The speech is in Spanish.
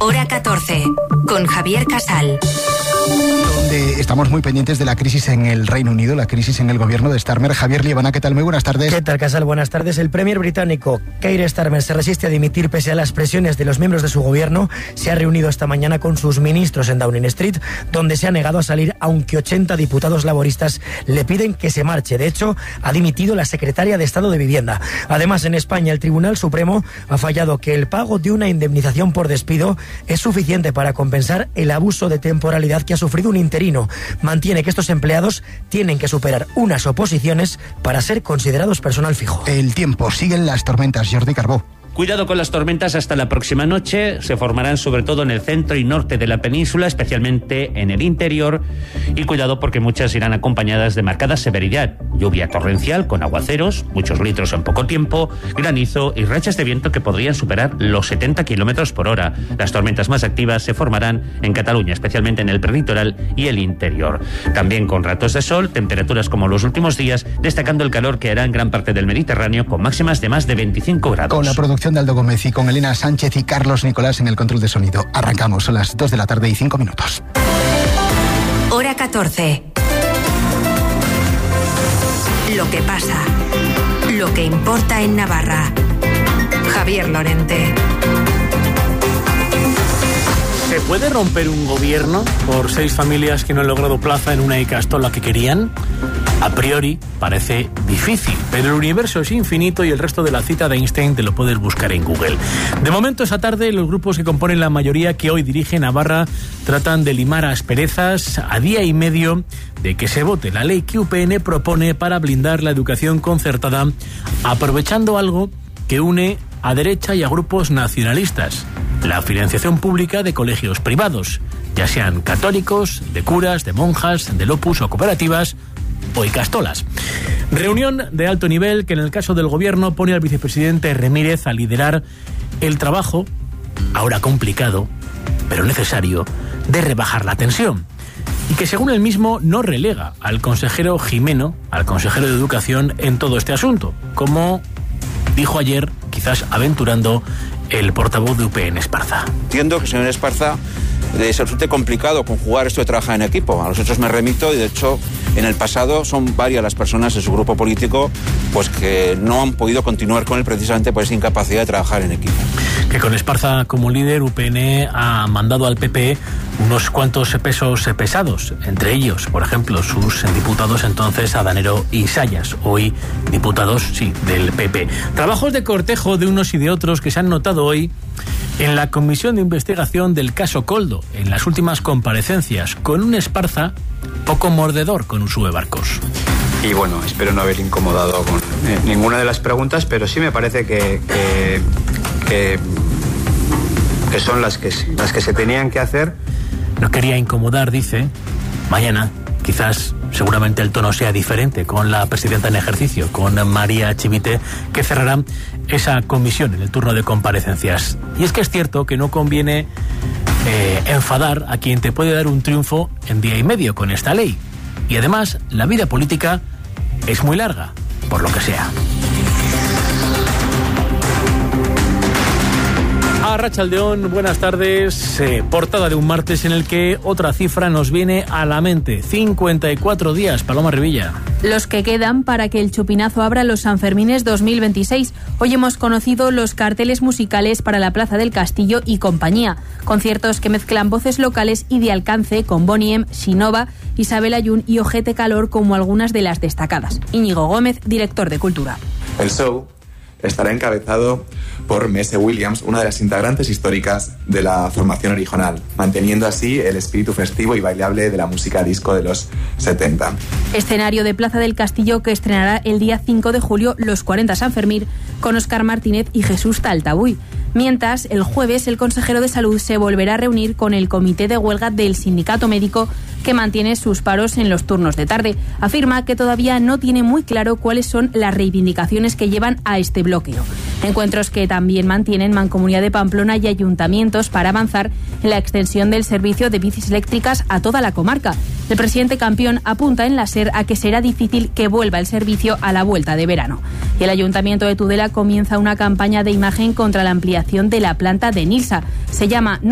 Hora 14, con Javier Casal. Donde estamos muy pendientes de la crisis en el Reino Unido, la crisis en el gobierno de Starmer. Javier Liebana, ¿qué tal? Muy buenas tardes. ¿Qué tal, Casal? Buenas tardes. El premier británico Keir Starmer se resiste a dimitir pese a las presiones de los miembros de su gobierno. Se ha reunido esta mañana con sus ministros en Downing Street, donde se ha negado a salir, aunque 80 diputados laboristas le piden que se marche. De hecho, ha dimitido la secretaria de Estado de Vivienda. Además, en España, el Tribunal Supremo ha fallado que el pago de una indemnización por despido es suficiente para compensar el abuso de temporalidad que ha sufrido un interino. Mantiene que estos empleados tienen que superar unas oposiciones para ser considerados personal fijo. El tiempo, siguen las tormentas. Jordi Carbó. Cuidado con las tormentas hasta la próxima noche. Se formarán sobre todo en el centro y norte de la península, especialmente en el interior. Y cuidado porque muchas irán acompañadas de marcada severidad. Lluvia torrencial con aguaceros, muchos litros en poco tiempo, granizo y rachas de viento que podrían superar los 70 kilómetros por hora. Las tormentas más activas se formarán en Cataluña, especialmente en el prelitoral y el interior. También con ratos de sol, temperaturas como los últimos días, destacando el calor que hará en gran parte del Mediterráneo con máximas de más de 25 grados. Con la producción de Aldo Gómez y con Elena Sánchez y Carlos Nicolás en el control de sonido. Arrancamos a las 2 de la tarde y 5 minutos. Hora 14. Lo que pasa. Lo que importa en Navarra. Javier Lorente. ¿Se puede romper un gobierno por 6 familias que no han logrado plaza en una ikastola que querían? A priori parece difícil, pero el universo es infinito y el resto de la cita de Einstein te lo puedes buscar en Google. De momento, esa tarde, los grupos que componen la mayoría que hoy dirige Navarra tratan de limar asperezas a día y medio de que se vote la ley que UPN propone para blindar la educación concertada, aprovechando algo que une a derecha y a grupos nacionalistas: la financiación pública de colegios privados, ya sean católicos, de curas, de monjas, del Opus o cooperativas o ikastolas. Reunión de alto nivel que en el caso del gobierno pone al vicepresidente Remírez a liderar el trabajo, ahora complicado, pero necesario, de rebajar la tensión. Y que según él mismo no relega al consejero Jimeno, al consejero de Educación, en todo este asunto, como dijo ayer, quizás aventurando, el portavoz de UPN, Esparza. Entiendo que el señor Esparza les resulte complicado conjugar esto de trabajar en equipo. A los hechos me remito y, de hecho, en el pasado son varias las personas de su grupo político pues que no han podido continuar con él precisamente por esa incapacidad de trabajar en equipo. Que con Esparza como líder, UPN ha mandado al PP unos cuantos pesos pesados, entre ellos, por ejemplo, sus diputados entonces Adanero y Sayas, hoy diputados, sí, del PP. Trabajos de cortejo de unos y de otros que se han notado hoy en la comisión de investigación del caso Koldo, en las últimas comparecencias, con un Esparza poco mordedor con Uxue Barcos. Y bueno, espero no haber incomodado con ninguna de las preguntas, pero sí me parece que son las que se tenían que hacer. No quería incomodar, dice. Mañana, quizás, seguramente el tono sea diferente con la presidenta en ejercicio, con María Chivite, que cerrará esa comisión en el turno de comparecencias. Y es que es cierto que no conviene enfadar a quien te puede dar un triunfo en día y medio con esta ley. Y además, la vida política es muy larga, por lo que sea. Arratsaldeón, buenas tardes. Portada de un martes en el que otra cifra nos viene a la mente. 54 días, Paloma Revilla. Los que quedan para que el Chupinazo abra los Sanfermines 2026. Hoy hemos conocido los carteles musicales para la Plaza del Castillo y compañía. Conciertos que mezclan voces locales y de alcance con Bonnie M, Shinova, Isabel Ayun y Ojete Calor como algunas de las destacadas. Íñigo Gómez, director de Cultura. El show estará encabezado por Maisie Williams, una de las integrantes históricas de la formación original, manteniendo así el espíritu festivo y bailable de la música disco de los 70. Escenario de Plaza del Castillo que estrenará el día 5 de julio los 40 Sanfermín con Óscar Martínez y Jesús Taltabuy. Mientras, el jueves el consejero de Salud se volverá a reunir con el comité de huelga del sindicato médico que mantiene sus paros en los turnos de tarde. Afirma que todavía no tiene muy claro cuáles son las reivindicaciones que llevan a este bloqueo. Encuentros que también mantienen Mancomunidad de Pamplona y ayuntamientos para avanzar en la extensión del servicio de bicis eléctricas a toda la comarca. El presidente Campión apunta en la SER a que será difícil que vuelva el servicio a la vuelta de verano. Y el Ayuntamiento de Tudela comienza una campaña de imagen contra la ampliación de la planta de Nilsa. Se llama